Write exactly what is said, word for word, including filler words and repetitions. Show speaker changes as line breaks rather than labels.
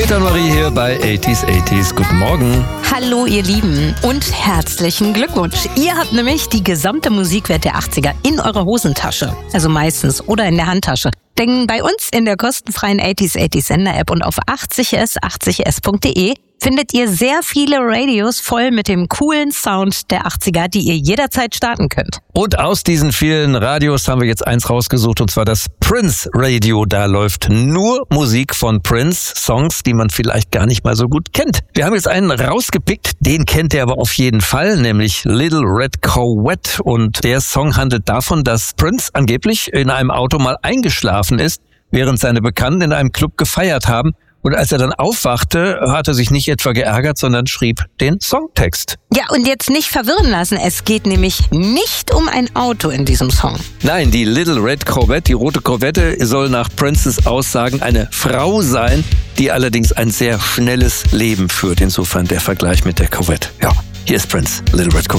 Dieter und Marie hier bei achtziger achtziger. Guten Morgen.
Hallo ihr Lieben und herzlichen Glückwunsch. Ihr habt nämlich die gesamte Musikwelt der achtziger in eurer Hosentasche. Also meistens oder in der Handtasche. Denn bei uns in der kostenfreien achtziger achtziger Sender-App und auf achtzig s achtzig s punkt de findet ihr sehr viele Radios voll mit dem coolen Sound der achtziger, die ihr jederzeit starten könnt.
Und aus diesen vielen Radios haben wir jetzt eins rausgesucht, und zwar das Prince Radio. Da läuft nur Musik von Prince, Songs, die man vielleicht gar nicht mal so gut kennt. Wir haben jetzt einen rausgepickt, den kennt ihr aber auf jeden Fall, nämlich Little Red Corvette. Und der Song handelt davon, dass Prince angeblich in einem Auto mal eingeschlafen ist, während seine Bekannten in einem Club gefeiert haben. Und als er dann aufwachte, hat er sich nicht etwa geärgert, sondern schrieb den Songtext.
Ja, und jetzt nicht verwirren lassen. Es geht nämlich nicht um ein Auto in diesem Song.
Nein, die Little Red Corvette, die rote Corvette, soll nach Princes Aussagen eine Frau sein, die allerdings ein sehr schnelles Leben führt. Insofern der Vergleich mit der Corvette. Ja, hier ist Prince, Little Red Corvette.